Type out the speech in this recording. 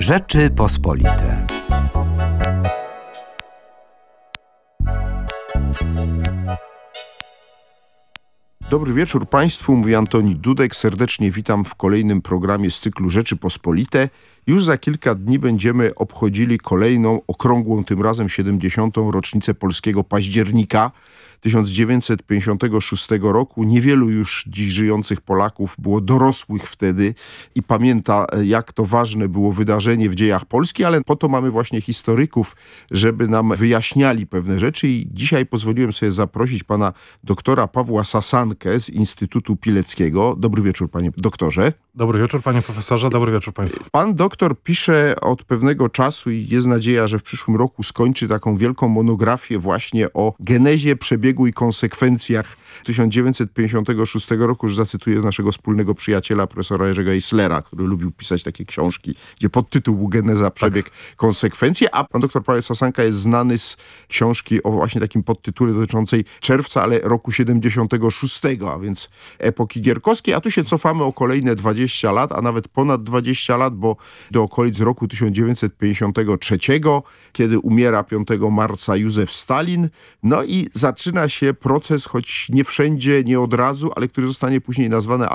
Rzeczypospolite. Dobry wieczór Państwu, mówi Antoni Dudek. Serdecznie witam w kolejnym programie z cyklu Rzeczypospolite. Już za kilka dni będziemy obchodzili kolejną, okrągłą tym razem 70. rocznicę polskiego października 1956 roku. Niewielu już dziś żyjących Polaków było dorosłych wtedy i pamięta, jak to ważne było wydarzenie w dziejach Polski, ale po to mamy właśnie historyków, żeby nam wyjaśniali pewne rzeczy i dzisiaj pozwoliłem sobie zaprosić pana doktora Pawła Sasankę z Instytutu Pileckiego. Dobry wieczór, panie doktorze. Dobry wieczór, panie profesorze, dobry wieczór państwu. Pan doktor pisze od pewnego czasu i jest nadzieja, że w przyszłym roku skończy taką wielką monografię właśnie o genezie, przebiegu i konsekwencjach 1956 roku. Już zacytuję naszego wspólnego przyjaciela, profesora Jerzego Eislera, który lubił pisać takie książki, gdzie podtytuł był Geneza, przebieg, konsekwencje, a pan doktor Paweł Sasanka jest znany z książki o właśnie takim podtytule dotyczącej czerwca, ale roku 76, a więc epoki gierkowskiej, a tu się cofamy o kolejne 20 lat, a nawet ponad 20 lat, bo do okolic roku 1953, kiedy umiera 5 marca Józef Stalin, no i zaczyna się proces, choć nie wszędzie, nie od razu, ale który zostanie później nazwany